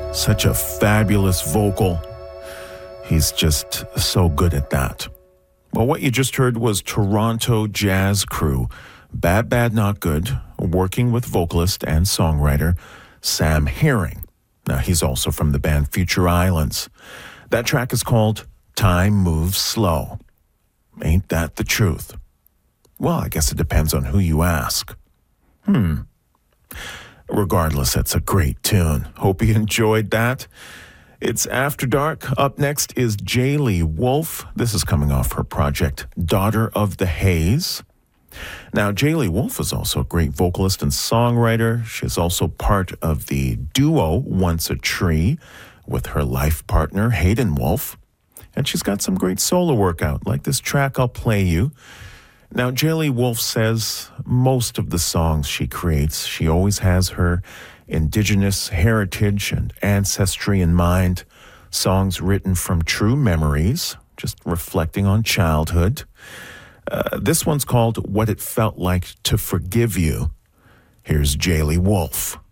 Such a fabulous vocal. He's just so good at that. Well, what you just heard was Toronto Jazz Crew, Bad Bad Not Good, working with vocalist and songwriter Sam Herring. Now, he's also from the band Future Islands. That track is called Time Moves Slow. Ain't that the truth? Well, I guess it depends on who you ask. Regardless, it's a great tune. Hope you enjoyed that. It's After Dark. Up next is Jaylee Wolf. This is coming off her project, Daughter of the Haze. Now, Jaylee Wolf is also a great vocalist and songwriter. She's also part of the duo Once a Tree with her life partner, Hayden Wolf. And she's got some great solo work out, like this track I'll play you. Now, Jaylee Wolf says most of the songs she creates, she always has her Indigenous heritage and ancestry in mind. Songs written from true memories, just reflecting on childhood. This one's called What It Felt Like to Forgive You. Here's Jaylee Wolf.